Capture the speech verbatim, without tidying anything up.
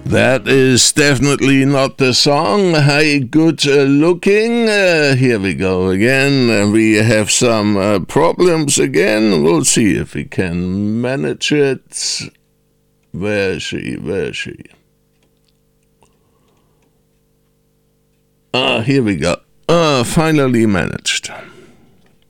That is definitely not the song. Hi, good uh, looking. Uh, here we go again. Uh, we have some uh, problems again. We'll see if we can manage it. Where is she? Where is she? Ah, here we go. Ah, finally managed.